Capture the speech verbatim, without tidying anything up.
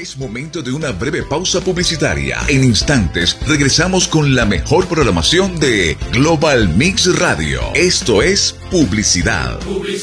Es momento de una breve pausa publicitaria. En instantes regresamos con la mejor programación de Global Mix Radio. Esto es Publicidad. Publicidad.